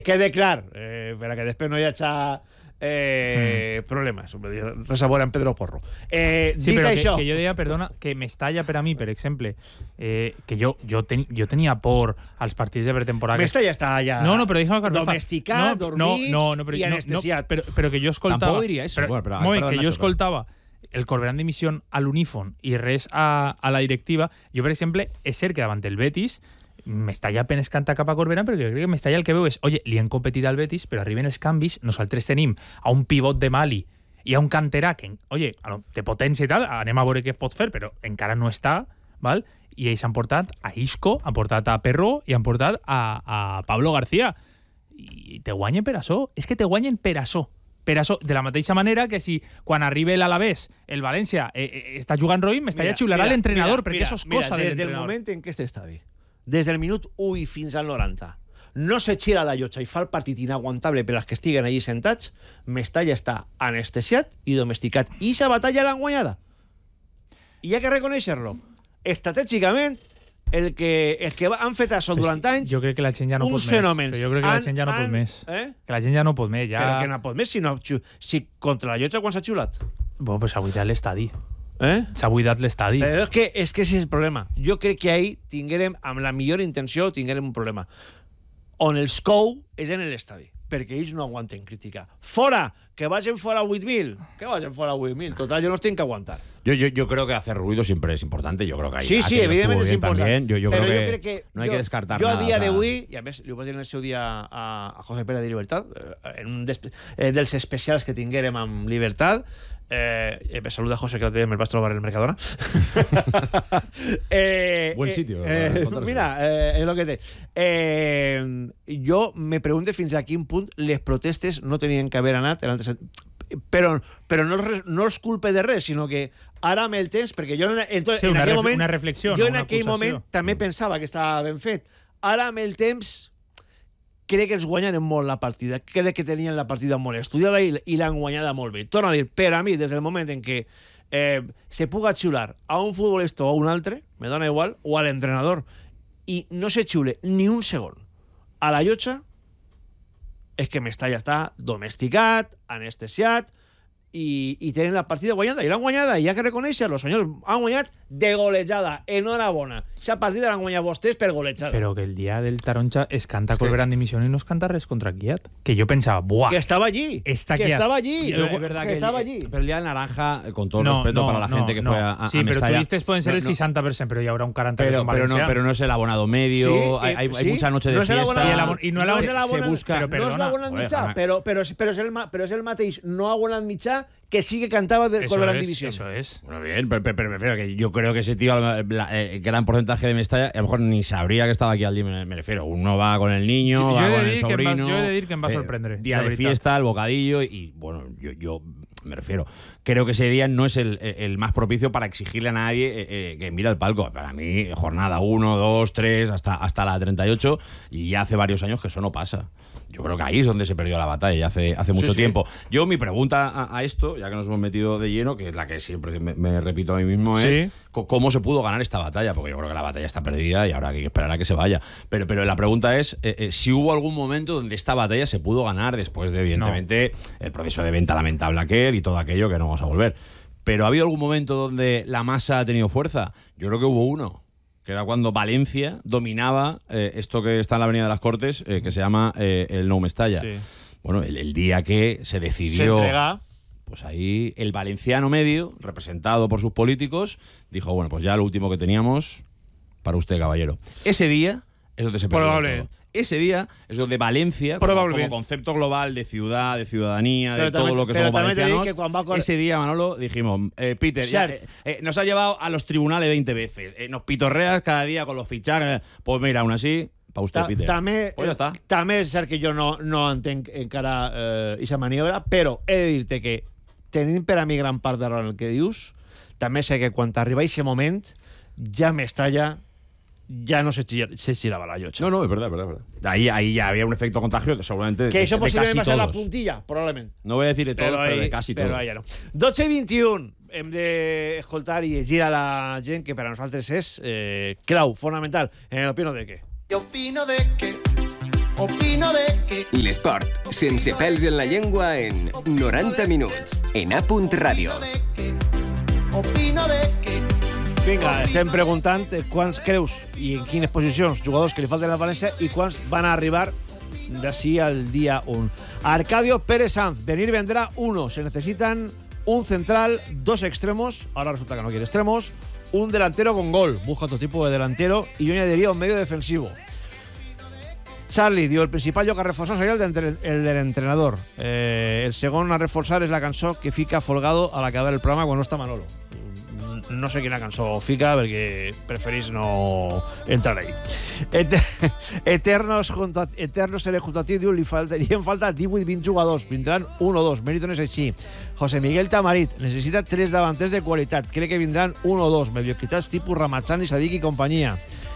quede clar, per a que després no hi hagi problemes. Res a veure amb Pedro Porro. Sí, dit però això... que jo deia, perdona, que Mestalla per a mi, per exemple, que jo tenia por als partits de pretemporada. Mestalla està allà però deixa'm acabar. domesticat, dormit i anestesiat. Però que jo escoltava... Tampoc diria això. Que jo escoltava el Corberán d'Emissió a l'unífon i res a la directiva. Jo, per exemple, és cert que davant del Betis Mestalla apenas canta cap a Corberán, però jo crec que Mestalla el que veu és, oye, li han competit al Betis, però arriben els canvis, nosaltres tenim a un pivot de Mali i a un canterà que, oye, té potència i tal, anem a veure què pot fer, però encara no està, val? I ells han portat a Isco, han portat a Perro i han portat a Pablo García. I te guanyen per això. És que te guanyen per això. Per això, de la mateixa manera que si quan arriba l'Alavés, el València està jugant roïn, Mestalla xiularà l'entrenador, perquè això és cosa de l'entrenador. Des del moment en què estadi, des del minut 1 i fins al 90, no se xira la llotja i fa el partit inaguantable per als que estiguen allí sentats, Mestalla està anestesiat i domesticat. I aquesta batalla l'han guanyada. I hi ha que reconèixer-lo. Estratègicament, el que han fet això durant anys, jo crec que la gent ja no pot més. Fenòmens. Jo crec que la gent ja no pot més. Que la gent ja no pot més. Però que no pot més si contra la llotja quan s'ha xiulat. Bueno, pues s'ha buidat l'estadi. S'ha buidat l'estadi. Però és que ese és el problema. Jo crec que ahir tinguérem, amb la millor intenció, tinguérem un problema. On els cou és en l'estadi, perquè ells no aguanten crítica. Fora! Que vagin fora 8.000. Que vagin fora 8.000. Total, yo los tengo que aguantar. Yo creo que hacer ruido siempre es importante. Yo creo que sí, evidentemente es importante. También. Yo creo que no hay que descartar nada. Yo a día de hoy, y a més, li ho vaig dir en el seu dia a José Pérez de Libertad, en un dels especials que tinguérem amb Libertad, saluda a José, que l'altre dia me'l vaig trobar en el Mercadona. Buen sitio. Mira, és el que té. Jo me pregunto fins a quin punt les protestes no tenien que haver anat en altres... Però no és culpa de res, sinó que ara amb el temps, perquè jo en aquell moment, una reflexió, jo en aquell moment també pensava que estava ben fet. Ara amb el temps crec que els guanyaren molt la partida, crec que tenien la partida molt estudiada i l'han guanyada molt bé. Torno a dir, per a mi, des del moment en què se puga xiular a un futbolista o a un altre, me dona igual, o a l'entrenador, i no se xiule ni un segon a la llotja, és que Mestalla està domesticat, anestesiat, i tenen la partida guanyada, i l'han guanyada, i hi ha que reconèixer-lo, senyors, han guanyat de golejada, enhorabona. Aquesta partida l'han guanyat vostès per golejada. Però que el dia del Taronja es canta Corberán d'Emissió i no es canta res contra Kiat. Que jo pensava, buah, que estaba allí, está que Kiat. estaba allí, es verdad que estaba allí. Pero el día del Naranja, con todo el respeto para la gente que fue a sí, pero Mestalla, turistes pueden ser el 60%, pero ya habrá un 40% pero no es el abonado medio, Sí, hay sí, mucha noche de no es el fiesta. abonado- y no es el abonado- se busca... no és l'abonat mitjà, però és el mateix no abonat mitjà que sí que cantava del Corberán d'Emissió. Eso es. Bueno, bien, pero me refiero a que yo creo que ese tío, el gran porcentaje de Mestalla, a lo mejor ni sabría que estaba aquí al día, me refiero. Uno va con el niño, va con el sobrino. Yo he de decir que me va a sorprender. Día de fiesta, el bocadillo, y bueno, yo me refiero. Creo que ese día no es el más propicio para exigirle a nadie que mira el palco. Para mí, jornada 1, 2, 3, hasta la 38, y ya hace varios años que eso no pasa. Yo creo que ahí es donde se perdió la batalla, ya hace mucho tiempo. Yo, mi pregunta a esto, ya que nos hemos metido de lleno, que es la que siempre me repito a mí mismo, es cómo se pudo ganar esta batalla, porque yo creo que la batalla está perdida y ahora hay que esperar a que se vaya. Pero la pregunta es si hubo algún momento donde esta batalla se pudo ganar después de, evidentemente, el proceso de venta lamentable aquel y todo aquello que no vamos a volver. Pero ¿ha habido algún momento donde la masa ha tenido fuerza? Yo creo que hubo uno, que era cuando Valencia dominaba esto que está en la Avenida de las Cortes, que se llama el Nou Mestalla. Sí. Bueno, el día que se decidió... Se entrega. Pues ahí el valenciano medio, representado por sus políticos, dijo, bueno, pues ya lo último que teníamos para usted, caballero. Ese día es donde se perdió todo. Ese día es donde Valencia, como concepto global de ciudad, de ciudadanía, de todo lo que somos valencianos, ese día, Manolo, dijimos, Peter, nos ha llevado a los tribunales 20 veces, nos pitorreas cada día con los fichajes, pues mira, aún así, para usted, Peter. Pues ya está. També és cert que jo no entenc encara aquesta maniobra, però he de dir-te que, tenint per a mi gran part de raó en el que dius, també sé que quan arriba aquest moment, ja Mestalla... ya no se giraba la llotja. No, es verdad. Ahí ya había un efecto contagio, seguramente. Que eso posiblemente va a ser la todos. puntilla, probablemente. No voy a decir de todos, pero de casi todos. Però allà no. 12 i 21. Hem d'escoltar i llegir a la gent que per a nosaltres és clau, fonamental. En el opino de què? Yo opino de que Opino de que... L'esport, sense pèls en la llengua, en 90 minuts, en A. Ràdio. Opino de que... Vinga, estem preguntant quants creus i en quines posicions jugadors que li falten al València i quants van a arribar d'ací al día 1. Arcadio Pérez Sanz, venir vendrá uno. Se necesitan un central, 2 extremos. Ahora resulta que no quiere extremos. Un delantero con gol. Busca otro tipo de delantero. Y yo añadiría un medio defensivo. Charlie, diu, el principal lloc a reforçar seria el de l'entrenador. El segon a reforçar és la cançó que fica Folgado al acabar el programa quan no està Manolo. No sé quina cançó fica perquè preferís no entrar ahí. Eternos seré junto a ti, diu, li faltarien falta 18-20 jugadors. Vindran 1 o 2. Mérito no és així. José Miguel Tamarit necessita 3 davanters de qualitat. Crec que vindran 1 o 2. Mediocritats tipus Ramazani, Sadik i companyia.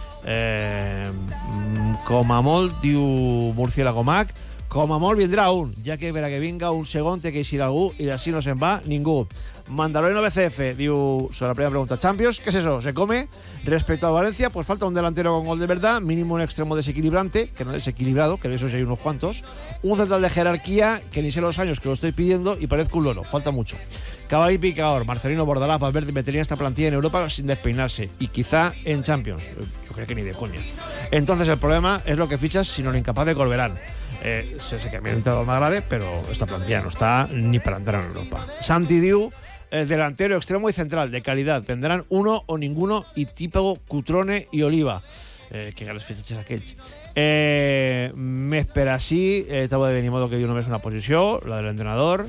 Com a molt, diu Murciélago Mac, com a molt vindrà un, ja que per a que vinga un segon té que eixir algú i d'ací no se'n va ningú. Mandaloriano BCF diu, sobre la primera pregunta, Champions, ¿qué es eso? ¿Se come? Respecto a Valencia, pues falta un delantero con gol de verdad, mínimo un extremo desequilibrante, que no desequilibrado, que de esos hay unos cuantos, un central de jerarquía, que ni sé los años que lo estoy pidiendo y parezco un loro, falta mucho. Caballo y picador, Marcelino Bordalás, Valverde metería esta plantilla en Europa sin despeinarse y quizá en Champions. Yo creo que ni de coña. Entonces el problema es lo que fichas, sino lo incapaz de Corberán. Sé que me ha entrado más grave, pero esta plantilla no está ni para entrar en Europa. Santi diu, delantero, extremo y central, de calidad. Vendrán uno o ninguno y tipo Cutrone y Oliva. Que les fitxatges aquells. M'espera així, t'ho de venir modo que diu només una posició, la de l'entrenador.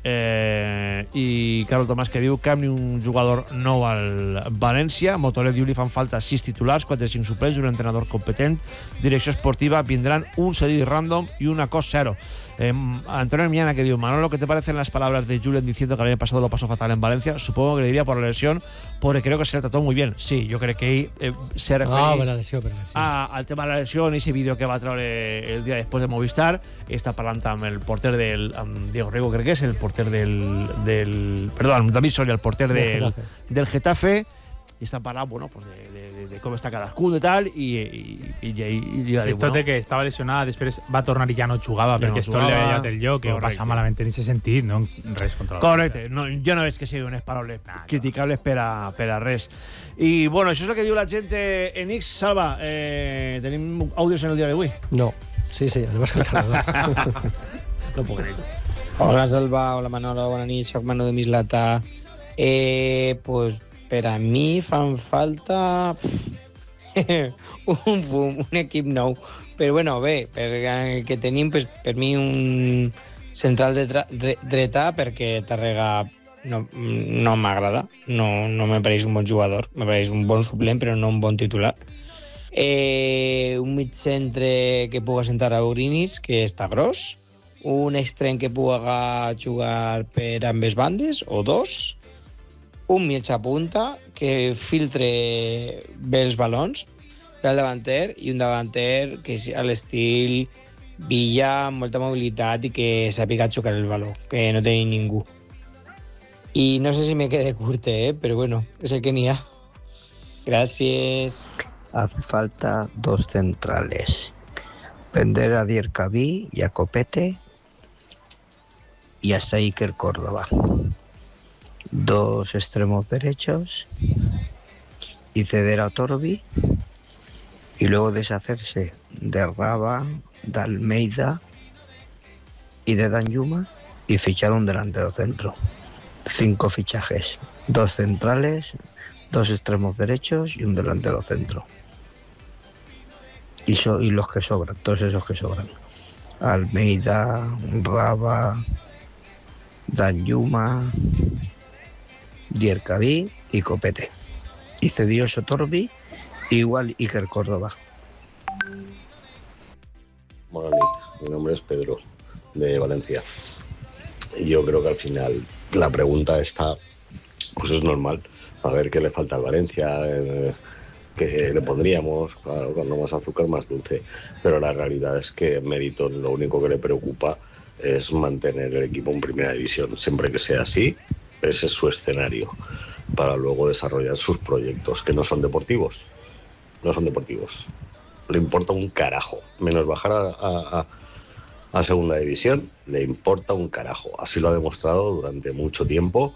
I Carol Tomàs que diu cap ni un jugador nou al València. Motoret diu li fan falta 6 titulars, 4-5 suplents, un entrenador competent, direcció esportiva, vindran un cedit random y una cost cero. Antonio Miana que diu, Manolo, ¿qué te parecen las palabras de Julen diciendo que el año pasado lo pasó fatal en Valencia? Supongo que le diría por la lesión, porque creo que se le trató muy bien. Sí, yo creo que se refereix al tema de la lesión y ese vídeo que va a traer el día después de Movistar. Està parlant amb el porter del Diego Rigo, crec que és el porter perdón, David Soria, el porter del Getafe, i està parlant, bueno, pues de com està cadascun i tal, i ja diu, esto de que estava lesionada, després va tornar i ja no jugava, perquè esto li havia llevat el lloc, que ho passa malament en aquest sentit, no res contra la... Correcte, no, jo no veig que sigui unes paraules criticables per a res. I, bueno, això és el que diu la gent en X. Salva, tenim àudios en el dia d'avui? No. Sí, anem a escoltar-lo. No puc dir. Hola, Salva, hola, Manolo, bona nit, soc Manu de Mislata. Pues per a mi fan falta un equip nou. Però bueno, bé, el que tenim, pues, per mi un central dreta, perquè Tàrrega no m'agrada, no me pareix un bon jugador, me pareix un bon suplent, però no un bon titular. Un migcentre que puga sentar a Urinis, que està gros, un extrem que puga jugar per ambes bandes, o 2, un mitja punta que filtre bé els balons per al davanter, i un davanter que és a l'estil Villa, amb molta mobilitat i que sàpiga xocar el baló, que no té ningú. I no sé si me quede curte, però bueno, és el que n'hi ha. Gràcies. Hace falta 2 centrales. Vender a Dier-Caví y a Copete y hasta Iker Córdoba. 2 extremos derechos y ceder a Torbi y luego deshacerse de Raba, de Almeida y de Danjuma y fichar un delantero centro. 5 fichajes, 2 centrales, 2 extremos derechos y un delantero centro. Y los que sobran, todos esos que sobran. Almeida, Raba, Danjuma, Dier-Caví y Copete. Y cedió Sotorbi, igual Iker Córdoba. Buenas noches, mi nombre es Pedro, de Valencia. Y yo creo que al final la pregunta está, pues es normal, a ver qué le falta al Valencia, que le pondríamos, claro, cuando más azúcar más dulce, pero la realidad es que Meriton lo único que le preocupa es mantener el equipo en primera división. Siempre que sea así, ese es su escenario para luego desarrollar sus proyectos, que no son deportivos. le importa un carajo, menos bajar a segunda división, le importa un carajo. Así lo ha demostrado durante mucho tiempo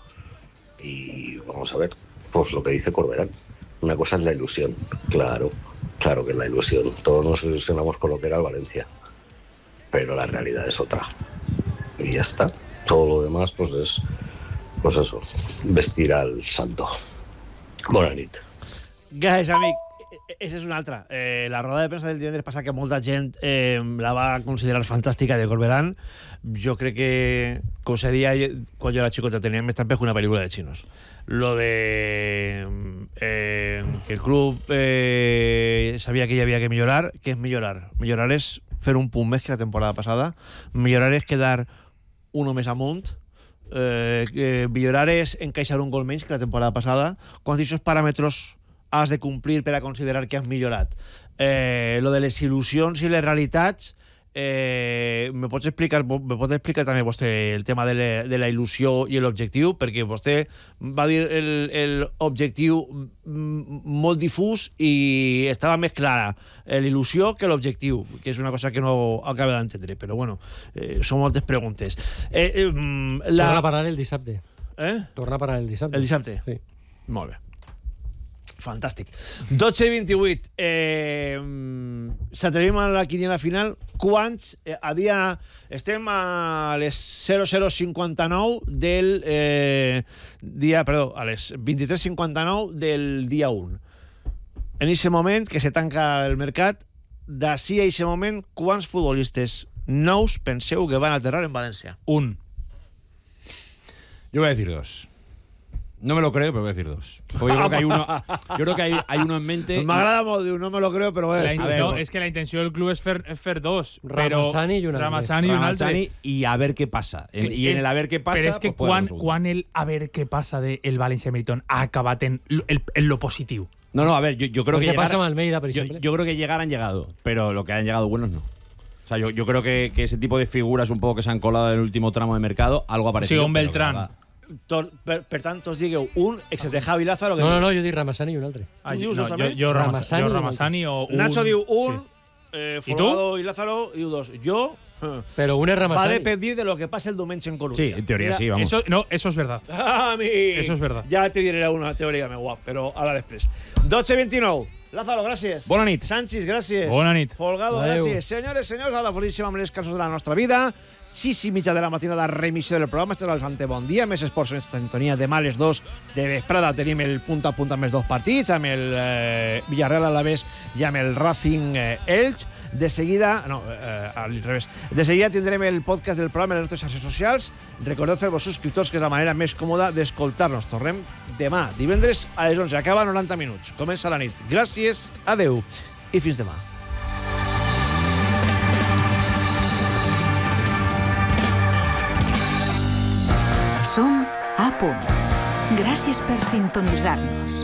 y vamos a ver, pues lo que dice Corberán. Una cosa es la ilusión, claro que es la ilusión. Todos nos ilusionamos con lo que era el Valencia, pero la realidad es otra. Y ya está. Todo lo demás, pues es, pues eso, vestir al santo. Bona nit. Gràcies, amic. Esa és una altra. La roda de premsa del divendres passa que molta gent la va considerar fantàstica de Corberán. Jo crec que, com se deia quan jo era xicota, tenia més també que una pel·lícula de xinos. Lo de que el club sabia que hi havia que millorar. Què és millorar? Millorar és fer un punt més que la temporada passada. Millorar és quedar uno més amunt. Millorar és encaixar un gol menys que la temporada passada. Quants d'aquests paràmetres has de complir per a considerar que has millorat? Lo de les il·lusions i les realitats, me pot explicar també vostè el tema de la il·lusió i l'objectiu? Perquè vostè va dir l'objectiu molt difús i estava més clara l'il·lusió que l'objectiu, que és una cosa que no acaba d'entendre, però bueno, són moltes preguntes. Torna a parar el dissabte. Torna a parar el dissabte. El dissabte? Sí. Molt bé. Fantàstic. 12:28. S'atrevim a la quiniela final. Quants a dia... Estem a les 00:59 del dia... Perdó, a les 23:59 del dia 1. En aquest moment que se tanca el mercat, d'ací a aquest moment, quants futbolistes nous penseu que van aterrar en València? Un. Yo voy a decir 2. No me lo creo, pero voy a decir 2. Porque yo creo que hay uno en mente. Me agrada molt dir, no me lo creo, però voy a decir. No, és que la intenció del club és fer dos. Ramassani i un altre. Ramassani i un altre. Y a ver qué pasa. Y en el a ver qué pasa. Però és que pues quan el a ver qué pasa del València Meriton ha acabat en lo positiu. No, a ver, yo creo que ¿Qué pasa con Almeida, por ejemplo? yo creo que llegar han llegado, pero lo que han llegado buenos no. O sea, yo creo que ese tipo de figuras un poco que se han colado en el último tramo de mercado, algo ha parecido. Sí, un Beltrán. Per tant, us digueu un, excepte Javi Lázaro... Que no, jo dic Ramassani i un altre. Jo Ramassani o un... Nacho diu un, sí. Folgado i Lázaro diu dos. Jo... Pero un es Ramassani. Va a depender de lo que pase el diumenge en Coruña. Sí, en teoría sí, vamos. Eso es verdad. Eso es verdad. Ja te diré una teoria més guapa, però ara després. 12:29. Lázaro, gràcies. Bona nit. Sánchez, gràcies. Bona nit. Folgado, gràcies. Senyores, senyors, a la fortíssima amb les cançons de la nostra vida. 6:30 de la matinada, remissió del programa. Estarà el Sante Bon Dia, més esports en sintonia. Demà a les 2 de vesprada tenim el punt a punt amb els dos partits, amb el Villarreal Alavés i amb el Racing Elx. De seguida, al revés. De seguida tindrem el podcast del programa en les nostres xarxes socials. Recordeu fer-vos subscriptors, que és la manera més còmoda d'escoltar-nos. Tornem demà, divendres a les 11. Acaba 90 minuts. Comença la nit. Gràcies, adeu i fins demà. Som a punt. Gràcies per sintonitzar-nos.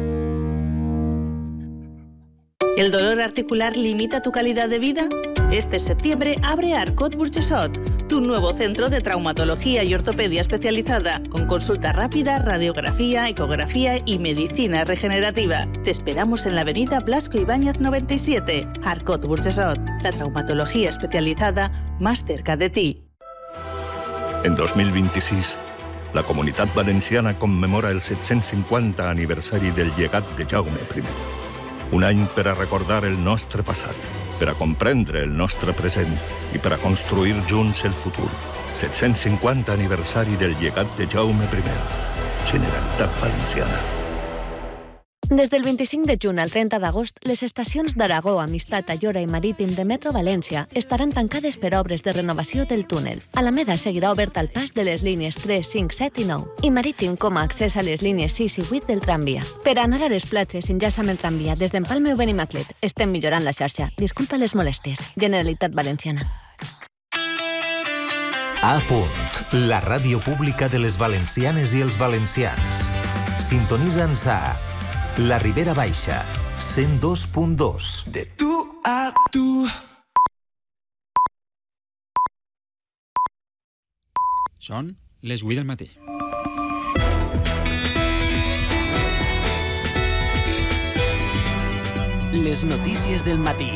¿El dolor articular limita tu calidad de vida? Este septiembre abre Arcot Burxessot, tu nuevo centro de traumatología y ortopedia especializada, con consulta rápida, radiografía, ecografía y medicina regenerativa. Te esperamos en la avenida Blasco Ibáñez 97. Arcot Burxessot, la traumatología especializada más cerca de ti. En 2026, la Comunitat Valenciana conmemora el 750 aniversari del llegat de Jaume I. Un any per a recordar el nostre passat, per a comprendre el nostre present i per a construir junts el futur. 750 aniversari del llegat de Jaume I. Generalitat Valenciana. Des del 25 de juny al 30 d'agost, les estacions d'Aragó, Amistat, Ayora i Marítim de Metro València estaran tancades per obres de renovació del túnel. Alameda seguirà obert al pas de les línies 3, 5, 7 i 9 i Marítim com a accés a les línies 6 i 8 del tramvia. Per anar a les platges, enllaça amb el tramvia des d'Empalme o Benimaclet. Estem millorant la xarxa. Disculpa les molèsties. Generalitat Valenciana. A punt, la ràdio pública de les valencianes i els valencians. Sintonitza'ns a La Ribera Baixa, 102.2. De tu a tu. Són les 8 del matí. les notícies del matí.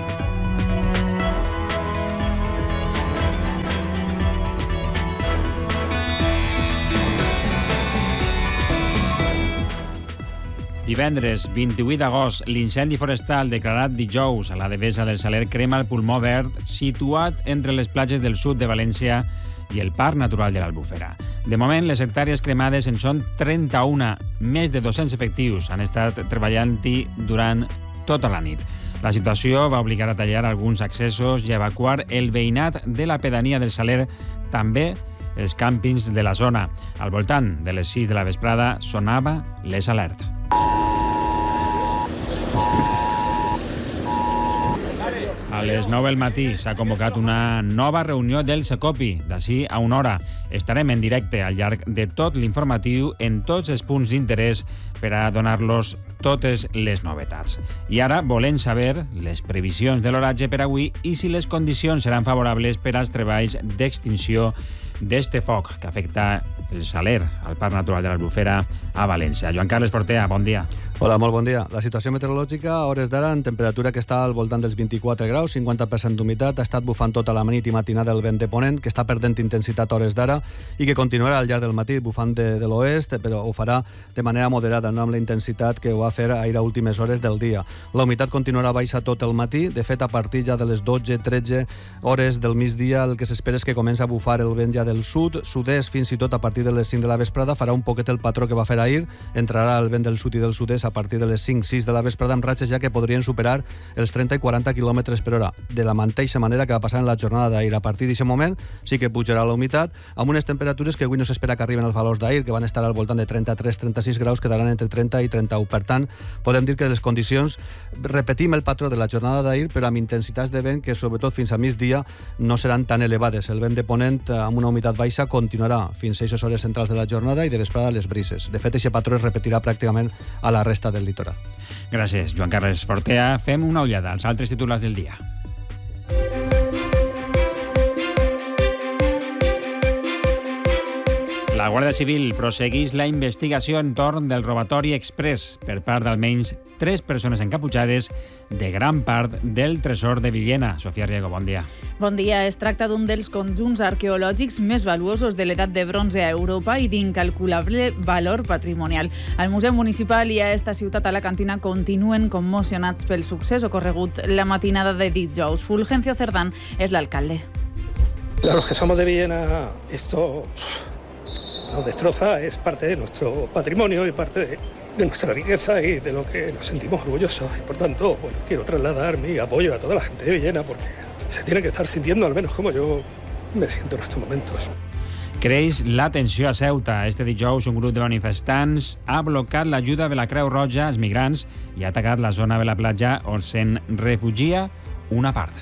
Divendres, 28 d'agost, l'incendi forestal declarat dijous a la Devesa del Saler crema el pulmó verd situat entre les platges del sud de València i el Parc Natural de l'Albufera. De moment, les hectàrees cremades en són 31. Més de 200 efectius han estat treballant-hi durant tota la nit. La situació va obligar a tallar alguns accessos i a evacuar el veïnat de la pedania del Saler, també els càmpings de la zona. Al voltant de les 6 de la vesprada sonava les alertes. A les 9 del matí s'ha convocat una nova reunió del Secopi, d'ací a una hora. Estarem en directe al llarg de tot l'informatiu en tots els punts d'interès per a donar-los totes les novetats. I ara volem saber les previsions de l'oratge per avui i si les condicions seran favorables per als treballs d'extinció d'este foc que afecta el Saler, al Parc Natural de l'Albufera, a València. Joan Carles Fortea, bon dia. Hola, molt bon dia. La situació meteorològica a hores d'ara, en temperatura que està al voltant dels 24 graus, 50% d'humitat, ha estat bufant tota la nit i matinada el vent de ponent, que està perdent intensitat a hores d'ara i que continuarà al llarg del matí bufant de l'oest, però ho farà de manera moderada, no amb la intensitat que ho va fer ahir a últimes hores del dia. La humitat continuarà baixa tot el matí. De fet, a partir ja de les 12-13 hores del migdia, el que s'espera és que comença a bufar el vent ja del sud, sud-est, fins i tot a partir de les 5 de la vesprada. Farà un poquet el patró que va fer ahir. Entrarà el vent del sud i del sud-est a partir de les 5-6 de la vesprada amb ratxes ja que podrien superar els 30 i 40 km per hora. De la mateixa manera que va passar en la jornada d'ahir. A partir d'aquest moment sí que pujarà la humitat amb unes temperatures que avui no s'espera que arriben als valors d'ahir, que van estar al voltant de 33-36 graus, quedaran entre 30 i 31. Per tant, podem dir que les condicions, repetim el patró de la jornada d'ahir, però amb intensitats de vent que sobretot fins a migdia no seran tan elevades. El vent de ponent amb una humitat baixa continuarà fins a 6 hores centrals de la jornada i de vesprada les brises. De fet, aquest patró es repetirà pràcticament a la resta del litoral. Gràcies, Joan Carles Fortea. Fem una ullada als altres titulars del dia. La Guàrdia Civil prossegueix la investigació entorn del robatori express per part d'almenys 3 persones encaputxades de gran part del tresor de Villena. Sofia Riego, bon dia. Bon dia. Es tracta d'un dels conjunts arqueològics més valuosos de l'edat de bronze a Europa i d'incalculable valor patrimonial. Al Museu Municipal i a esta ciutat a la cantina continuen commocionats pel succés ocorregut la matinada de dijous. Fulgencio Cerdán és l'alcalde. A los que somos de Villena, esto nos destroza, es parte de nuestro patrimonio y parte de nuestra riqueza y de lo que nos sentimos orgullosos. Y por tanto, bueno, quiero trasladar mi apoyo a toda la gente de Villena porque se tiene que estar sintiendo al menos como yo me siento en estos momentos. Creix la tensió a Ceuta. Este dijous un grup de manifestants ha blocat l'ajuda de la Creu Roja als migrants i ha atacat la zona de la platja on se'n refugia una part.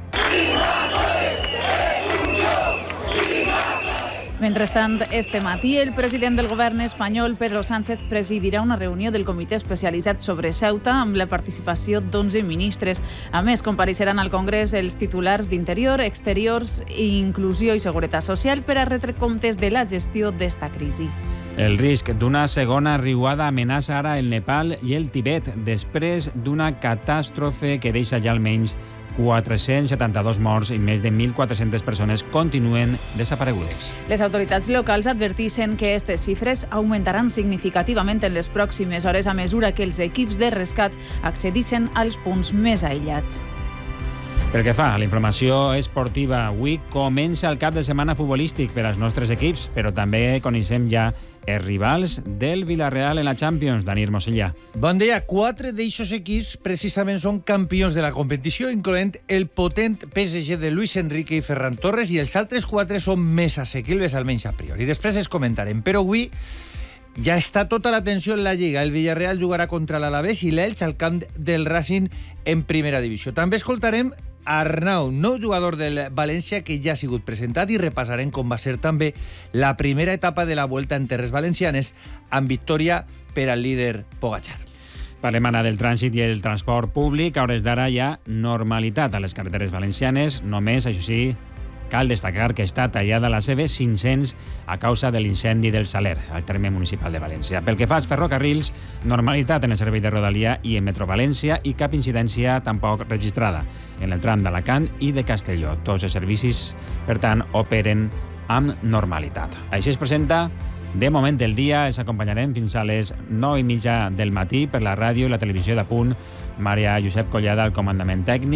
Mentrestant, este matí, el president del govern espanyol, Pedro Sánchez, presidirà una reunió del comitè especialitzat sobre Ceuta amb la participació d'11 ministres. A més, compareixeran al Congrés els titulars d'Interior, Exteriors, Inclusió i Seguretat Social per a retre comptes de la gestió d'esta crisi. El risc d'una segona riuada amenaça ara el Nepal i el Tibet després d'una catàstrofe que deixa ja almenys 472 morts i més de 1.400 persones continuen desaparegudes. Les autoritats locals adverteixen que aquestes xifres augmentaran significativament en les pròximes hores a mesura que els equips de rescat accedeixen als punts més aïllats. Pel que fa a la informació esportiva, avui comença el cap de setmana futbolístic per als nostres equips, però també coneixem ja els rivals del Villarreal en la Champions. Dani Hermosilla. Bon dia. 4 d'eixos equips precisament són campions de la competició, incloent el potent PSG de Luis Enrique i Ferran Torres, i els altres 4 són més assequibles, almenys a priori. Després els comentarem, però avui ja està tota la tensió en la Lliga. El Villarreal jugarà contra l'Alavés i l'Elx al camp del Racing en primera divisió. També escoltarem Arnau, nou jugador del València que ja ha sigut presentat, i repassarem com va ser també la primera etapa de la Vuelta en terres valencianes amb victòria per al líder Pogačar. Parlem ara del trànsit i el transport públic. A hores d'ara hi ha normalitat a les carreteres valencianes, només, això sí, Cal destacar que està tallada la CV500 a causa de l'incendi del Saler, al terme municipal de València. Pel que fa als ferrocarrils, normalitat en el servei de Rodalia i en Metro València i cap incidència tampoc registrada en el tram d'Alacant i de Castelló. Tots els servicis, per tant, operen amb normalitat. Així es presenta de moment el dia. Els acompanyarem fins a les 9:30 del matí per la ràdio i la televisió de Punt. Maria Josep Collada al comandament tècnic.